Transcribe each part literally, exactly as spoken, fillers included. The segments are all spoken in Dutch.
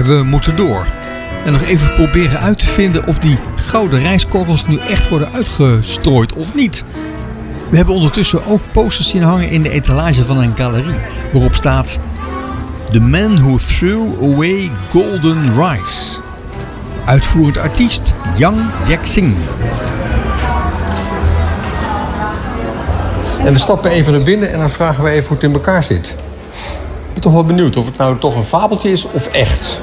we moeten door. En nog even proberen uit te vinden of die gouden rijstkorrels nu echt worden uitgestrooid of niet. We hebben ondertussen ook posters zien hangen in de etalage van een galerie. Waarop staat: The Man Who Threw Away Golden Rice. Uitvoerend artiest Yang Jack-sing. En we stappen even naar binnen en dan vragen we even hoe het in elkaar zit. Ik ben toch wel benieuwd of het nou toch een fabeltje is of echt.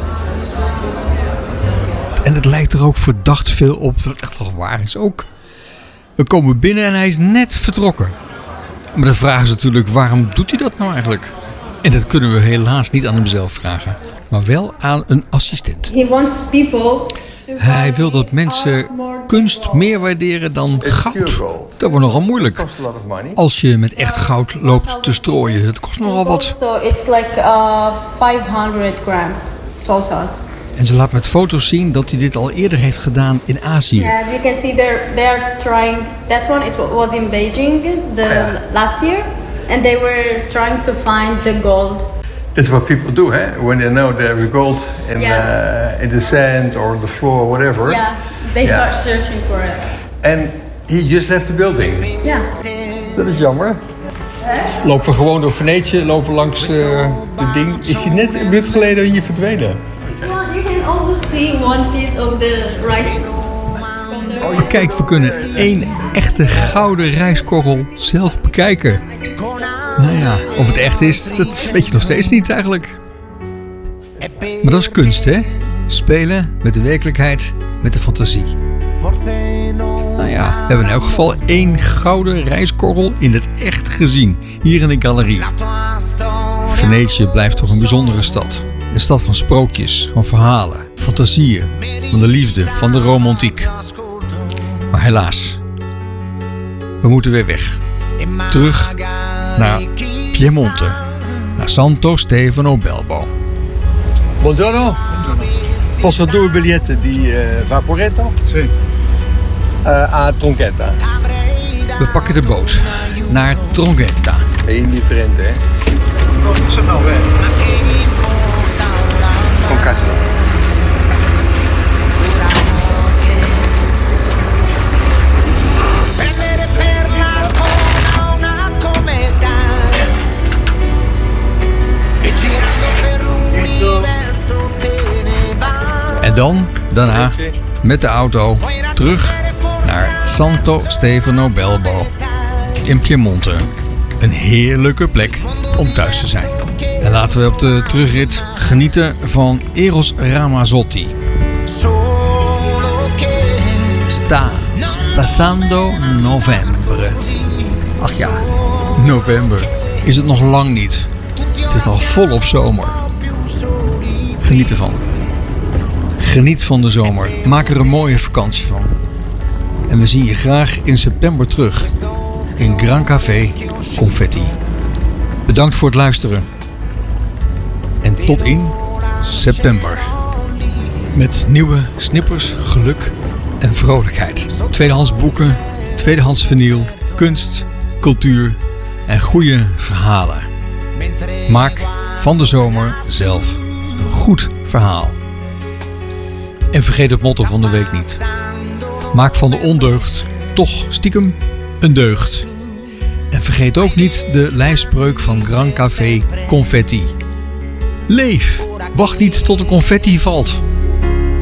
En het lijkt er ook verdacht veel op dat het echt wel waar is ook. We komen binnen en hij is net vertrokken. Maar de vraag is natuurlijk, waarom doet hij dat nou eigenlijk? En dat kunnen we helaas niet aan hemzelf vragen, maar wel aan een assistent. He wants people to Hij wil dat mensen kunst meer waarderen dan goud. Dat wordt nogal moeilijk. Als je met echt goud loopt te strooien, dat kost nogal wat. So it's like uh, vijfhonderd grams total. En ze laat met foto's zien dat hij dit al eerder heeft gedaan in Azië. Yeah, as you can see, they're they're trying. That one it was in Beijing the last year, and they were trying to find the gold. That's what people do, hè? When they know there is gold in, Yeah. uh, in the sand or the floor, whatever. Yeah, they Yeah. start searching for it. And he just left the building. Yeah. Dat is jammer. Lopen we gewoon door Venetië, lopen langs uh, de ding. Is hij net een minuut geleden hier verdwenen? Well, you can also see one piece of the rice. Oh, kijk, we kunnen één echte gouden rijstkorrel zelf bekijken. Nou ja, of het echt is, dat weet je nog steeds niet eigenlijk. Maar dat is kunst, hè? Spelen met de werkelijkheid, met de fantasie. Nou ja, we hebben in elk geval één gouden rijstkorrel in het echt gezien. Hier in de galerie. Venetië blijft toch een bijzondere stad. Een stad van sprookjes, van verhalen, fantasieën, van de liefde, van de romantiek. Maar helaas, we moeten weer weg. Terug naar Piemonte, naar Santo Stefano Belbo. Buongiorno. Posso due biglietti di uh, Vaporetto? Sì. Uh, a Tronchetta. We pakken de boot naar Tronchetta. È indifferente, hè? Tronchetta. En dan, daarna, met de auto, terug naar Santo Stefano Belbo in Piemonte. Een heerlijke plek om thuis te zijn. En laten we op de terugrit genieten van Eros Ramazzotti. Sta passando novembre. Ach ja, november is het nog lang niet. Het is al volop zomer. Geniet ervan. Geniet van de zomer. Maak er een mooie vakantie van. En we zien je graag in september terug. In Gran Café Confetti. Bedankt voor het luisteren. En tot in september. Met nieuwe snippers, geluk en vrolijkheid. Tweedehands boeken, tweedehands vinyl, kunst, cultuur en goede verhalen. Maak van de zomer zelf een goed verhaal. En vergeet het motto van de week niet. Maak van de ondeugd toch stiekem een deugd. En vergeet ook niet de lijfspreuk van Gran Café Confetti. Leef! Wacht niet tot de confetti valt.